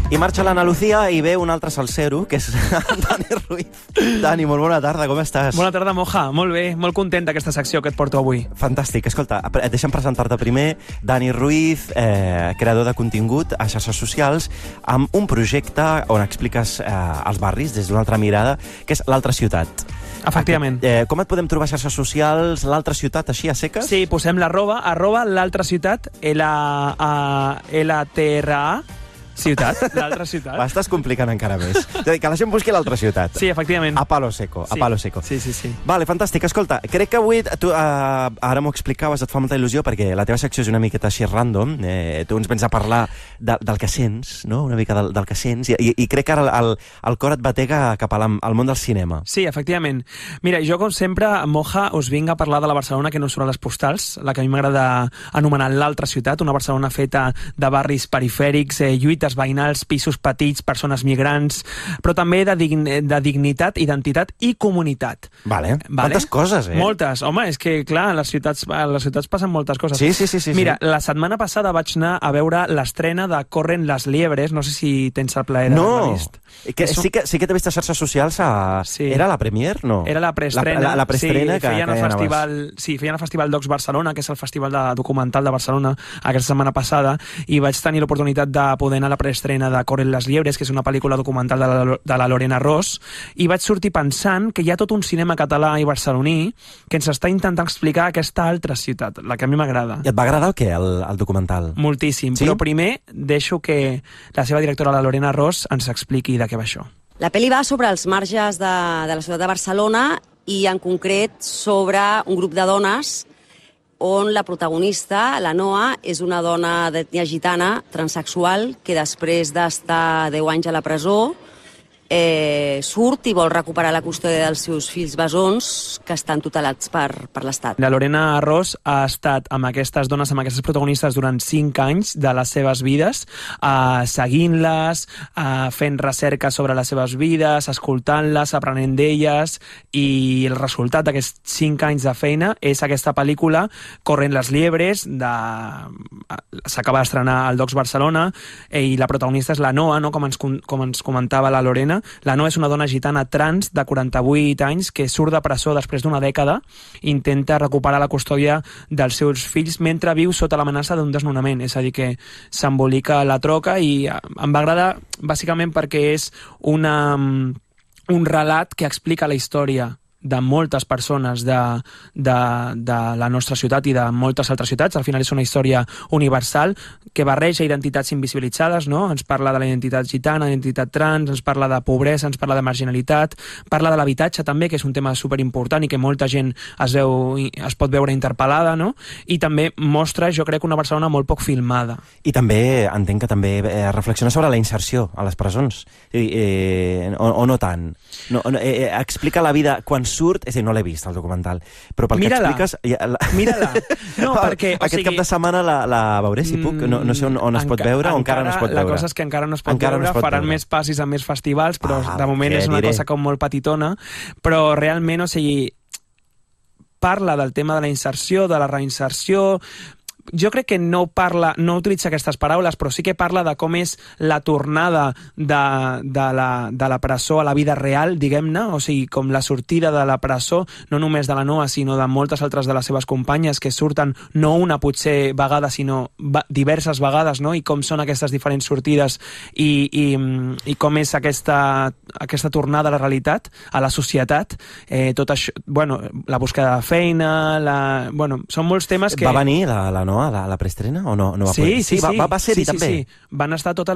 I marxa l'Anna Lucía i ve un altre salsero, que és Dani Ruiz. Dani, molt bona tarda, com estàs? Bona tarda, Moja. Molt bé, molt content d'aquesta secció que et porto avui. Fantàstic. Escolta, deixa'm presentar-te primer. Dani Ruiz, creador de contingut a xarxes socials, amb un projecte on expliques els barris des d'una altra mirada, que és l'Altra Ciutat. Efectivament. Com et podem trobar a xarxes socials, l'Altra Ciutat, així a seques? Sí, posem l'arroba, l'Altra Ciutat, L-A-T-R-A, ciutat, l'Altra Ciutat. M'estàs complicant encara més. Que la gent busqui l'Altra Ciutat. Sí, efectivament. A palo seco, a palo seco. Sí. Vale, fantàstic. Escolta, crec que avui, tu ara m'ho explicaves, et fa molta il·lusió, perquè la teva secció és una miqueta així random. Tu ens vens a parlar del que sents, no? Una mica del que sents, i crec que ara el cor et batega cap al món del cinema. Sí, efectivament. Mira, jo, com sempre, Moja, us vinc a parlar de la Barcelona que no surt a les postals, la que a mi m'agrada anomenar l'Altra Ciutat, una Barcelona feta de barris perifèrics, lluites veïnals, pisos petits, persones migrants, però també de dignitat, identitat i comunitat. Vale. Quantes coses, Moltes. Home, és que, clar, a les ciutats passen moltes coses. Sí. Mira, la setmana passada vaig anar a veure l'estrena de Corren les liebres, no sé si tens el plaer d'haver-la vist. Sí que t'he vist a xarxes socials. Era la premier, no? Era la preestrena. La preestrena que feien el Festival Docs Barcelona, que és el festival documental de Barcelona, aquesta setmana passada, i vaig tenir l'oportunitat de poder anar a la preestrena de Corren les liebres, que és una pel·lícula documental de la Lorena Ros, i vaig sortir pensant que hi ha tot un cinema català i barceloní que ens està intentant explicar aquesta altra ciutat, la que a mi m'agrada. I et va agradar el què, el documental? Moltíssim, sí? Però primer deixo que la seva directora, la Lorena Ros, ens expliqui de què va això. La pel·li va sobre els marges de la ciutat de Barcelona i en concret sobre un grup de dones on la protagonista, la Noa, és una dona d'ètnia gitana, transsexual, que després d'estar 10 anys a la presó surt i vol recuperar la custòdia dels seus fills bessons que estan tutelats per l'Estat. La Lorena Ros ha estat amb aquestes dones, amb aquestes protagonistes durant 5 anys de les seves vides, seguint-les, fent recerca sobre les seves vides, escoltant-les, aprenent d'elles, i el resultat d'aquests 5 anys de feina és aquesta pel·lícula Corren les liebres, s'acaba d'estrenar al Docs Barcelona, i la protagonista és la Noa, no? com ens comentava la Lorena. La Noa és una dona gitana trans de 48 anys que surt de presó després d'una dècada i intenta recuperar la custòdia dels seus fills mentre viu sota l'amenaça d'un desnonament. És a dir, que s'embolica la troca, i em va agradar bàsicament perquè és un relat que explica la història de moltes persones de la nostra ciutat i de moltes altres ciutats. Al final és una història universal que barreja identitats invisibilitzades, no? Ens parla de la identitat gitana, identitat trans, ens parla de pobresa, ens parla de marginalitat, parla de l'habitatge també, que és un tema superimportant i que molta gent es pot veure interpel·lada, no? I també mostra, jo crec, una Barcelona molt poc filmada. I també, entenc que també reflexiona sobre la inserció a les presons, o no tant. Explica la vida quan surt, és a dir, no l'he vist, el documental, però pel que expliques... Mira-la. No, perquè... Aquest cap de setmana la veuré, si puc. No sé on es pot veure o encara no es pot veure. La cosa és que encara no es pot veure, faran més passis a més festivals, però de moment és una cosa com molt petitona, però realment, o sigui, parla del tema de la inserció, de la reinserció. Jo crec que no utilitza aquestes paraules, però sí que parla de com és la tornada de la presó a la vida real, diguem-ne, o sigui, com la sortida de la presó, no només de la Noa, sinó de moltes altres de les seves companyes que surten no una potser vegada, sinó diverses vegades, no? I com són aquestes diferents sortides i com és aquesta tornada a la realitat, a la societat, tot això, bueno, la búsqueda de feina, són molts temes que... Va venir la Noa a la preestrena o no va poder? Sí, va ser-hi també. Sí. Van estar totes